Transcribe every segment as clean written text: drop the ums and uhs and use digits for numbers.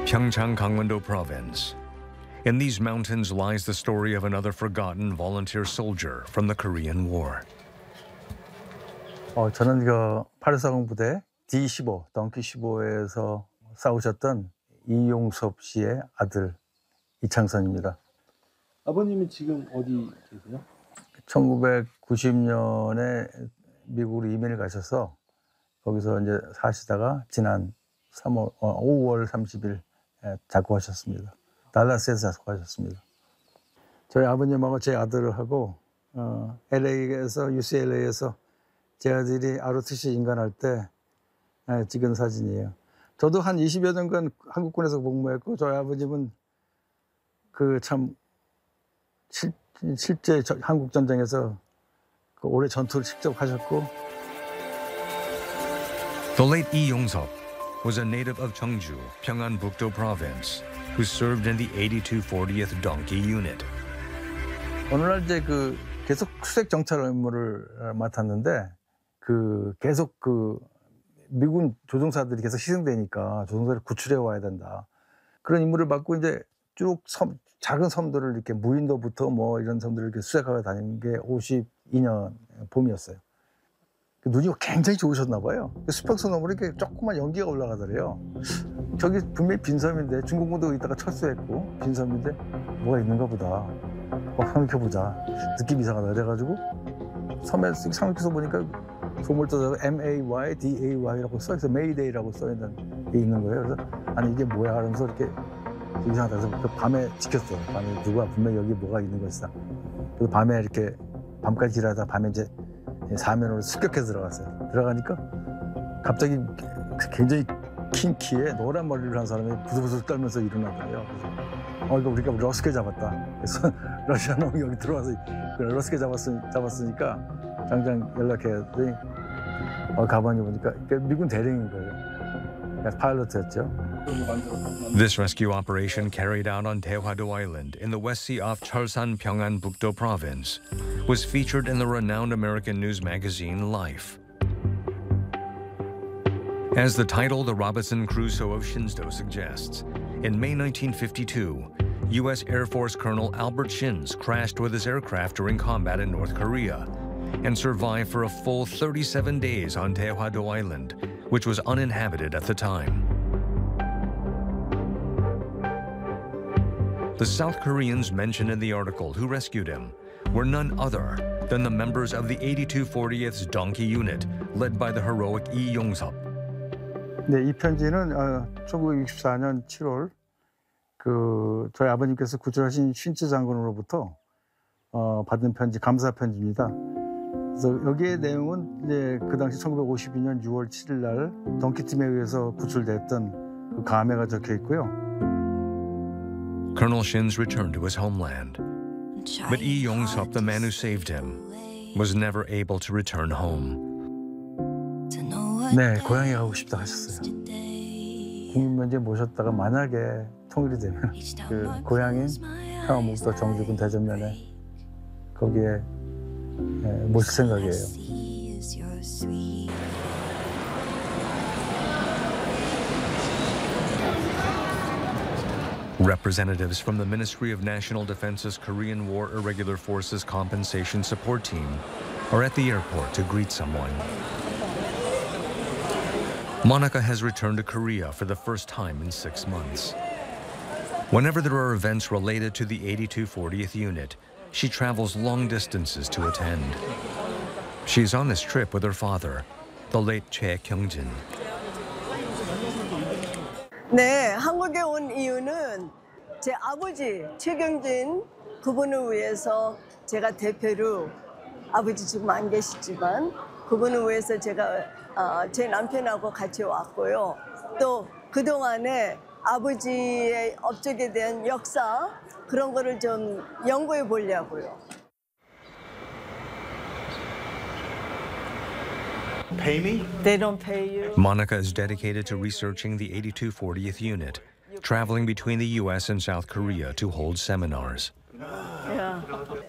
Pyeongchang Gangwon-do Province. In these mountains lies the story of another forgotten volunteer soldier from the Korean War. 저는 8.4공 부대 D15, 덩키 15에서 싸우셨던 이용섭 씨의 아들 이창선입니다. 아버님은 지금 어디 계세요? 1990년에 미국으로 이민을 가셔서 거기서 이제 사시다가 지난 5월 30일 작고하셨습니다. 달라스에서 작고하셨습니다. 저희 아버님하고 제 아들하고 LA에서 UCLA에서 제 아들이 ROTC 인간할 때 찍은 사진이에요. 저도 한 20여 년간 한국군에서 복무했고 저희 아버님은 실제 한국 전쟁에서 오래 전투를 직접 하셨고. The late Lee Yong-seop was a native of Cheongju, Pyeongan-buk-do Province, who served in the 8240th Donkey Unit. 오늘날 이제 계속 수색 정찰 임무를 맡았는데 계속 미군 조종사들이 계속 희생되니까 조종사를 구출해 와야 된다. 그런 임무를 맡고 이제 쭉 작은 섬들을 이렇게 무인도부터 이런 섬들을 이렇게 수색하고 다니는 게 52년 봄이었어요. 눈이 굉장히 좋으셨나 봐요. 수평선 너머로 이렇게 조그만 연기가 올라가더래요. 저기 분명히 빈섬인데 중공군도 있다가 철수했고 빈섬인데 뭐가 있는가 보다. 상륙해보자. 느낌이 이상하다. 그래가지고 섬에 상륙해서 보니까 소물 떠서 MAY, DAY라고 써있어. 메이데이라고 써있는 게 있는 거예요. 그래서 아니 이게 뭐야 하면서 이렇게 이상하다. 그래서 밤에 지켰어요. 밤에 누가 분명히 여기 뭐가 있는 것이다. 그래서 밤에 이렇게 밤까지 일하다 밤에 이제 사면으로 습격해서 들어갔어요. 들어가니까 갑자기 굉장히 긴 키에 노란 머리를 한 사람이 부들부들 떨면서 일어나더래요. 그래서 이거 우리가 러스케 잡았다. 그래서 러시아 놈이 여기 들어와서 러스케 잡았으니까 당장 연락했더니 가만히 보니까 미군 대령인 거예요. 파일럿이었죠. This rescue operation carried out on Daehwa-do Island in the West Sea off Cheolsan, Pyeongan-buk-do Province was featured in the renowned American news magazine Life. As the title The Robinson Crusoe of Shinzo suggests, in May 1952, U.S. Air Force Colonel Albert Shins crashed with his aircraft during combat in North Korea and survived for a full 37 days on Daehwa-do Island, which was uninhabited at the time. The South Koreans mentioned in the article who rescued him were none other than the members of the 8240th Donkey Unit, led by the heroic Lee Yong-seop. 네, 이 편지는 1964년 7월 저희 아버님께서 구출하신 쉰츠 장군으로부터 받은 편지, 감사 편지입니다. 그래서 여기의 내용은 이제 그 당시 1952년 6월 7일 날 덩키팀에 의해서 구출됐던 그 감회가 적혀 있고요. Colonel Shins returned to his homeland, but Lee Yong-seop, the man who saved him, was never able to return home. 네, 고향에 가고 싶다 하셨어요. 국민면제 모셨다가 만약에 통일이 되면 고향인 평안북도 정주군 대전면에 거기에 모실 생각이에요. Representatives from the Ministry of National Defense's Korean War Irregular Forces Compensation Support Team are at the airport to greet someone. Monica has returned to Korea for the first time in 6 months. Whenever there are events related to the 8240th Unit, she travels long distances to attend. She's on this trip with her father, the late Choi Kyung-jin. 네, 한국에 온 이유는 제 아버지 최경진 그분을 위해서 제가 대표로 아버지 지금 안 계시지만 그분을 위해서 제가 제 남편하고 같이 왔고요. 또 그동안에 아버지의 업적에 대한 역사 그런 거를 좀 연구해 보려고요. Pay me? They don't pay you. Monica is dedicated to researching the 8240th Unit, traveling between the U.S. and South Korea to hold seminars. Yeah.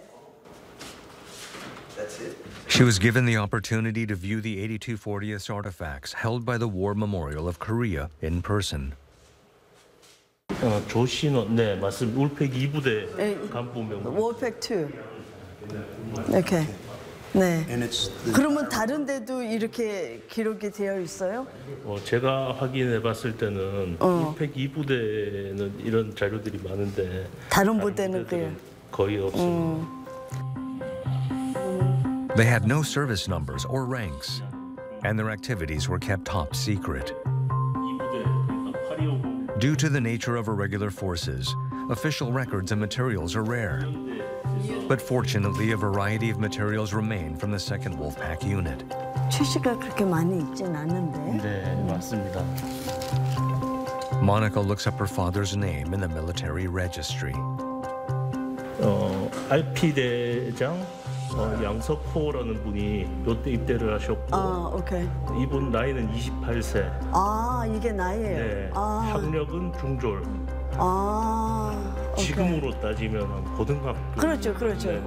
That's it? She was given the opportunity to view the 8240th artifacts held by the War Memorial of Korea in person. 조신원, 네 맞습니다. 울팩 2부대 네. 간부명. 월팩 2. 이렇게. 네. 그러면 다른 데도 이렇게 기록이 되어 있어요? 제가 확인해봤을 때는 울팩 2부대는 이런 자료들이 많은데 다른 부대는 그래요. 거의 없습니다. They had no service numbers or ranks, and their activities were kept top secret. 2부대, 그러니까 825. Due to the nature of irregular forces, official records and materials are rare. But fortunately, a variety of materials remain from the 2nd Wolfpack unit. 출시가 그렇게 많이 있진 않은데. 네 맞습니다. Monica looks up her father's name in the military registry. RP 대장 양석호라는 분이 이때 입대를 하셨고 오케이. 이분 나이는 28세. 이게 나이예요. 네. 학력은 중졸. 오케이. 지금으로 따지면 한 고등학교. 그렇죠. 네네.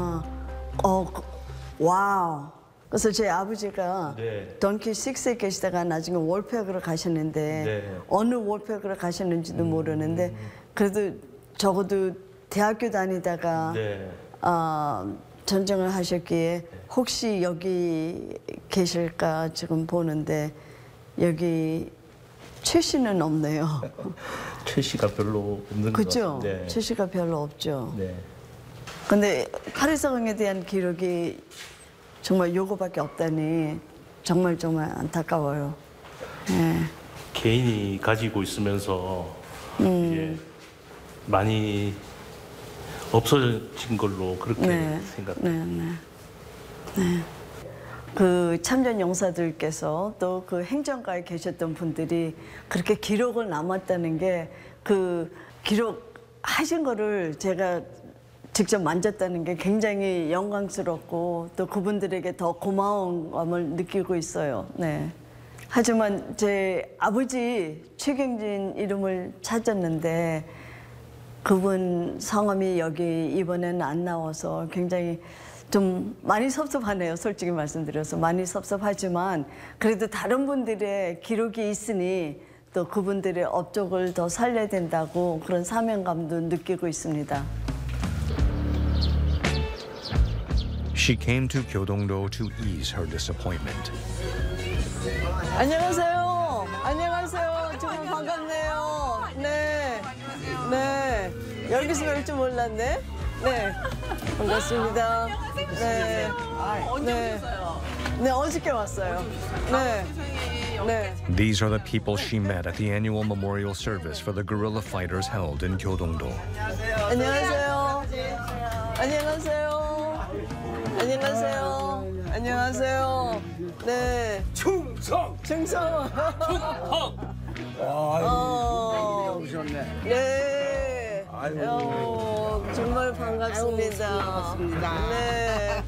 와우. 그래서 제 아버지가 네. 던키 6에 계시다가 나중에 월팩으로 가셨는데 네. 어느 월팩으로 가셨는지도 모르는데 그래도 적어도 대학교 다니다가 네. 전쟁을 하셨기에 혹시 여기 계실까 지금 보는데 여기 최 씨는 없네요. 최 씨가 별로 없는 것 그죠? 같아요. 네. 최 씨가 별로 없죠. 네. 근데 파리서강에 대한 기록이 정말 요거밖에 없다니 정말 안타까워요. 네. 개인이 가지고 있으면서 이제 많이 없어진 걸로 그렇게 생각합니다. 그 참전 용사들께서 또 그 행정가에 계셨던 분들이 그렇게 기록을 남았다는 게 그 기록하신 거를 제가 직접 만졌다는 게 굉장히 영광스럽고 또 그분들에게 더 고마운 감을 느끼고 있어요. 네. 하지만 제 아버지 최경진 이름을 찾았는데 그분 성함이 여기 이번에는 안 나와서 굉장히 좀 많이 섭섭하네요. 솔직히 말씀드려서 많이 섭섭하지만 그래도 다른 분들의 기록이 있으니 또 그분들의 업적을 더 살려야 된다고 그런 사명감도 느끼고 있습니다. She came to Gyeodongdo to ease her disappointment. 안녕하세요. 안녕하세요. 정말 반갑네요. 네. 네. 여기서 뵐 줄 몰랐네. 네. 반갑습니다. 네. 언제 오셨어요? 네, 어저께 왔어요. 네. 네. These are the people she met at the annual memorial service for the guerrilla fighters held in Gyeodongdo. 안녕하세요. 안녕하세요. 안녕하세요. 안녕하세요. 네. 충성. 충성. 오셨네. 네. 정말 반갑습니다. 반갑습니다. 네.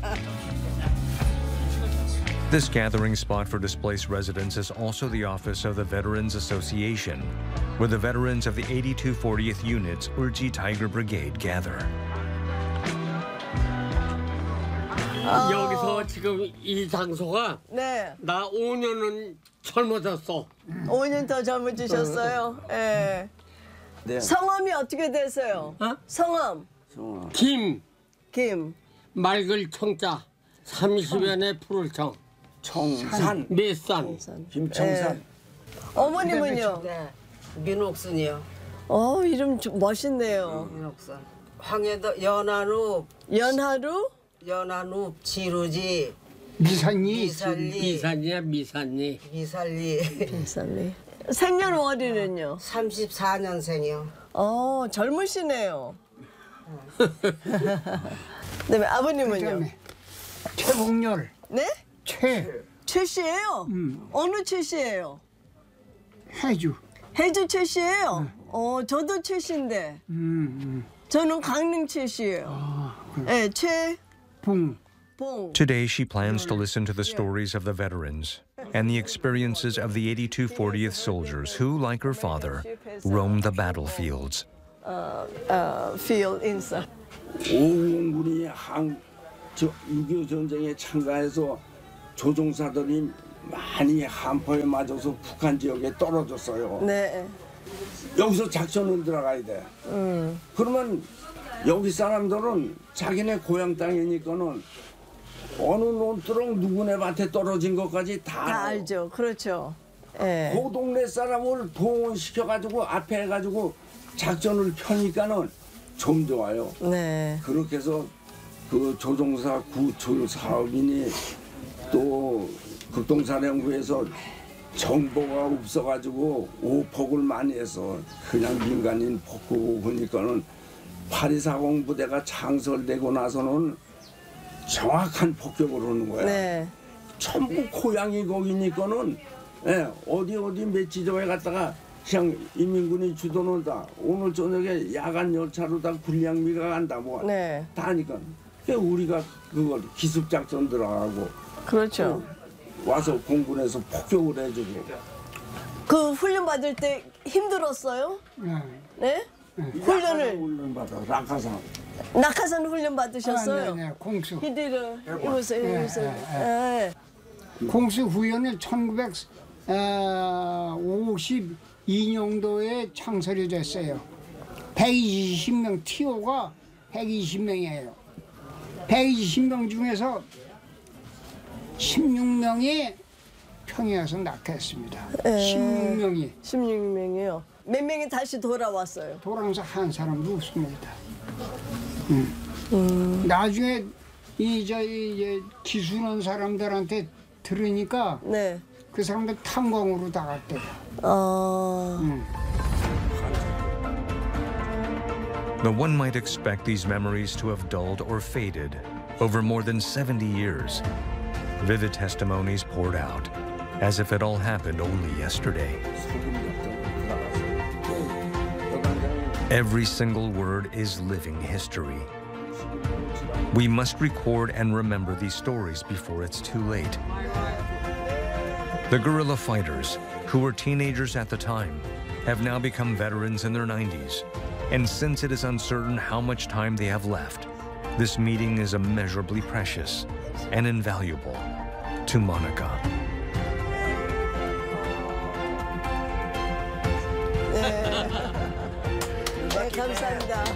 This gathering spot for displaced residents is also the office of the Veterans Association, where the veterans of the 8240th Unit's Ulji Tiger Brigade gather. 여기서 지금 이 장소가 네. 나 5년은 젊어졌어. 5년 더 젊어지셨어요. 네. 성함이 어떻게 되세요? 성함. 김 김. 맑을 청자 30연의 푸를 청 청산 мет산 김청산 어머님은요? 네, 민옥순이요. 이름 좀 멋있네요. 민옥순. 황해도 연한읍, 연하루? 지루지, 미산이 미산이야 미산이 비살리. 생년월일은요? 34년생이요. 젊으시네요. 네, 아버님은요? 최봉렬 네? 최 씨예요? 어느 최 씨예요? 해주 해주 최 씨예요? 저도 최 씨인데. 저는 강릉 최 씨예요. 네, 봉 Today, she plans to listen to the stories of the veterans and the experiences of the 8240th soldiers who, like her father, roamed the battlefields. Field inside. 오공군이 6.25 전쟁에 참가해서 조종사들이 많이 한포에 맞아서 북한 지역에 떨어졌어요. 네. 여기서 작전을 들어가야 돼. 그러면 여기 사람들은 자기네 고향 땅이니까는 어느 논두렁 누구네 밭에 떨어진 것까지 다 다 알죠. 그렇죠. 예. 그 동네 사람을 동원시켜가지고 앞에 해가지고 작전을 펴니까는 좀 좋아요. 네. 그렇게 해서 그 조종사 구출 사업이니 또 극동사령부에서 정보가 없어가지고 오폭을 많이 해서 그냥 민간인 폭구고 그러니까는 8240 부대가 창설되고 나서는 정확한 폭격을 하는 거야. 네. 전부 고향이 거기니까는 예, 어디 몇 지점에 갔다가 그냥 인민군이 주도는다. 오늘 저녁에 야간 열차로 다 군량미가 간다 뭐 네. 다 하니까 우리가 그걸 기습작전 들어가고 그렇죠. 와서 공군에서 폭격을 해주고. 그 훈련 받을 때 힘들었어요? 네? 훈련을 훈련 받아 낙하산. 낙하산 훈련 받으셨어요? 네, 공수. 이들은 이보세요. 예. 공수 후연은 1952년도에 창설이 됐어요. 120명 TO가 120명이에요. 120명 중에서 16명이 평양에서 낙하했습니다. 16명이. 16명이요. 몇 명이 다시 돌아왔어요? 돌아와서 한 사람도 없습니다. 나중에 저희 기술한 사람들한테 들으니까 네. 그 사람들 탄광으로 다 갔대요. Though one might expect these memories to have dulled or faded over more than 70 years, vivid testimonies poured out, as if it all happened only yesterday. Every single word is living history. We must record and remember these stories before it's too late. The guerrilla fighters, who were teenagers at the time, have now become veterans in their 90s. And since it is uncertain how much time they have left, this meeting is immeasurably precious and invaluable to Monica. 네, 감사합니다.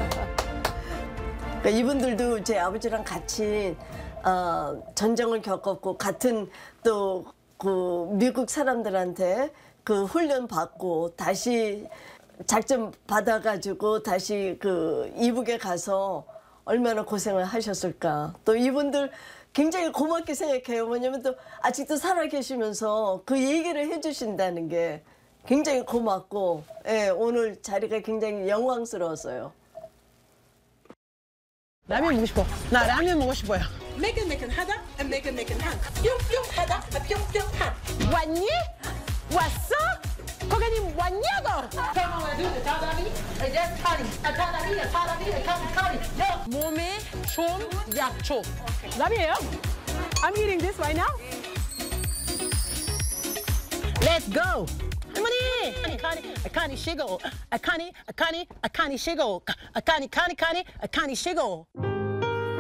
그러니까 이분들도 제 아버지랑 같이 전쟁을 겪었고 같은 또 그 미국 사람들한테 그 훈련 받고 다시 작전 받아가지고 다시 그 이북에 가서 얼마나 고생을 하셨을까. 또 이분들 굉장히 고맙게 생각해요. 뭐냐면 또 아직도 살아계시면서 그 얘기를 해주신다는 게 굉장히 고맙고, 예, 오늘 자리가 굉장히 영광스러웠어요. 라면 먹고 싶어. 나 라면 먹고 싶어요. 매끈매끈 하다, 매끈매끈 한. 뿅뿅 하다, 뿅뿅 한. 왔니? 왔어? 고객님 왔냐고? 몸에 좀 약초. 라면이에요? I'm eating this right now. Let's go. 할머니! 아카니 시고. 아카니 시고. 아카니 시고.